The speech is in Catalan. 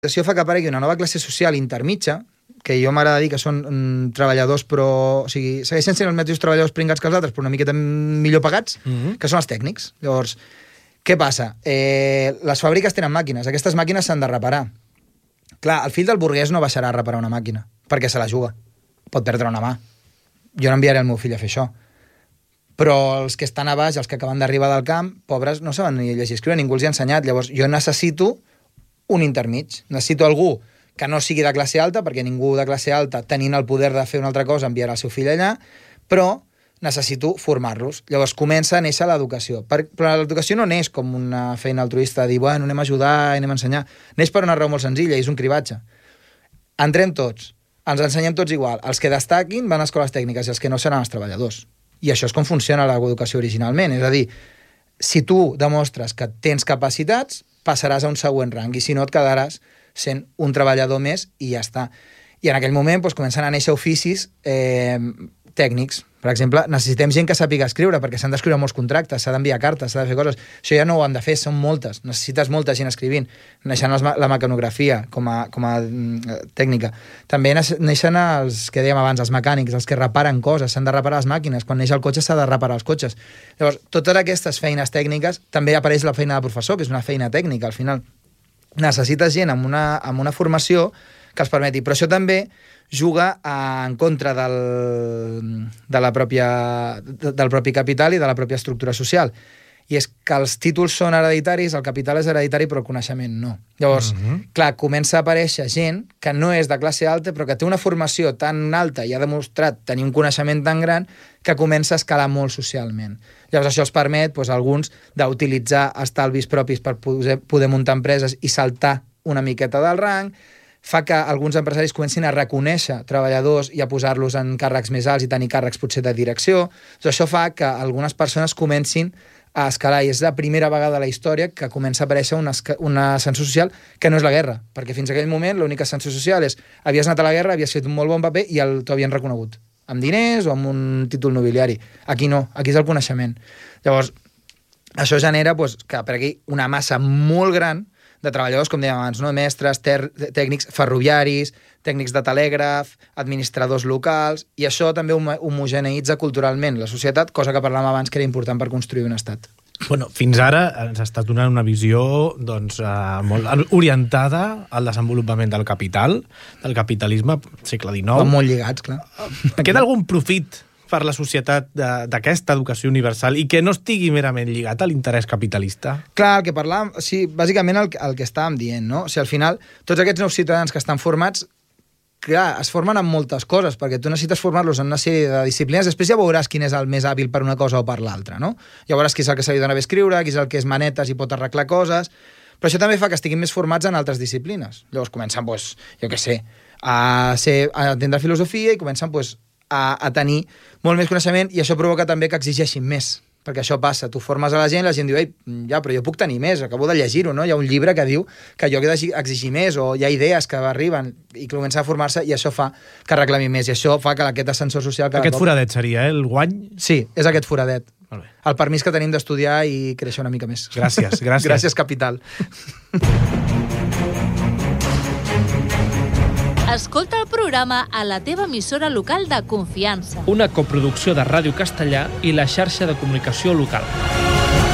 Això fa que aparegui una nova classe social intermitja, que jo m'agrada dir que són treballadors, però... O sigui, segueixen sent els mateixos treballadors pringats que els altres, però una miqueta millor pagats, que són els tècnics. Llavors, què passa? Les fàbriques tenen màquines, aquestes màquines s'han de reparar. Clar, el fill del burguès no baixarà a reparar una màquina, perquè se la juga. Pot perdre una mà. Jo no enviaré el meu fill a fer això. Però els que estan a baix, els que acaben d'arribar del camp, pobres, no saben ni llegir i escriure, ningú els hi ha ensenyat. Llavors, jo necessito un intermig. Necessito algú que no sigui de classe alta, perquè ningú de classe alta, tenint el poder de fer una altra cosa, enviarà el seu fill allà, però necessito formar-los. Llavors comença a néixer l'educació. Però l'educació no neix com una feina altruista, de dir, bueno, anem a ajudar, anem a ensenyar. Neix per una raó molt senzilla, i és un cribatge. Entrem tots, ens ensenyem tots igual. Els que destaquin van a escoles tècniques i els que no seran els treballadors. I això és com funciona l'educació originalment. És a dir, si tu demostres que tens capacitats, passaràs a un següent rang, i si no et quedaràs sent un treballador més i ja està. I en aquell moment doncs, comencen a néixer oficis tècnics. Per exemple, necessitem gent que sàpiga escriure, perquè s'han d'escriure molts contractes, s'ha d'enviar cartes, s'ha de fer coses. Això ja no ho han de fer, són moltes. Necessites molta gent escrivint. Neixen la mecanografia com a tècnica. També neixen els que dèiem abans, els mecànics, els que reparen coses, s'han de reparar les màquines. Quan neix el cotxe s'ha de reparar els cotxes. Llavors, totes aquestes feines tècniques, també apareix la feina de professor, que és una feina tècnica, al final. Necessites gent amb una formació que els permeti. Però això també juga en contra del propi capital i de la pròpia estructura social. I és que els títols són hereditaris, el capital és hereditari, però el coneixement no. Llavors, clar, comença a aparèixer gent que no és de classe alta, però que té una formació tan alta i ha demostrat tenir un coneixement tan gran que comença a escalar molt socialment. Llavors, això els permet, alguns, d'utilitzar estalvis propis per poder muntar empreses i saltar una miqueta del rang, fa que alguns empresaris comencin a reconèixer treballadors i a posar-los en càrrecs més alts i tenir càrrecs potser de direcció. Doncs això fa que algunes persones comencin a escalar, i és la primera vegada a la història que comença a aparèixer un ascensor social que no és la guerra, perquè fins a aquell moment l'únic ascensor social és havies anat a la guerra, havies fet un molt bon paper i t'ho havien reconegut, amb diners o amb un títol nobiliari. Aquí no, aquí és el coneixement. Llavors, això genera que aparegui una massa molt gran de treballadors, com dèiem abans, no? Mestres, tècnics ferroviaris, tècnics de telègraf, administradors locals, i això també homogeneïtza culturalment la societat, cosa que parlàvem abans que era important per construir un estat. Bueno, fins ara ens està donant una visió molt orientada al desenvolupament del capital, del capitalisme segle XIX. Van molt lligats, clar. Queda algun profit per la societat d'aquesta educació universal i que no estigui merament lligat a l'interès capitalista? Clar, el que parlàvem, sí, bàsicament el que estàvem dient, no? O sigui, al final, tots aquests nous ciutadans que estan formats, clar, es formen en moltes coses, perquè tu necessites formar-los en una sèrie de disciplines, després ja veuràs quin és el més hàbil per una cosa o per l'altra, no? Ja veuràs qui és el que s'ha de bé escriure, qui és el que és manetes i pot arreglar coses, però això també fa que estiguin més formats en altres disciplines. Llavors comencen, jo què sé, a entendre filosofia i comencen, a tenir molt més coneixement, i això provoca també que exigeixin més, perquè això passa, tu formes a la gent diu, ei, ja, però jo puc tenir més, acabo de llegir-ho, no? Hi ha un llibre que diu que jo he d'exigir més, o hi ha idees que arriben i comencen a formar-se, i això fa que reclami més, i això fa que aquest ascensor social... Aquest foradet seria, el guany? Sí, és aquest foradet. El permís que tenim d'estudiar i créixer una mica més. Gràcies. Gràcies, capital. Escolta el programa a la teva emissora local de confiança. Una coproducció de Ràdio Castellà i la xarxa de comunicació local.